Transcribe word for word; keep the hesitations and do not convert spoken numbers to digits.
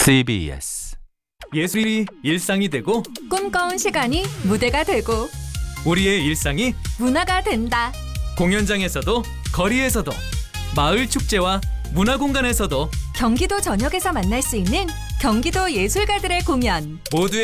씨비에스 예술이 일상이 되고 꿈꿔온 시간이 무대가 되고 우리의 일상이 문화가 된다. 공연장에서도 거리에서도 마을 축제와 문화공간에서도 경기도 전역에서 만날 수 있는 경기도 예술가들의 공연. 모두의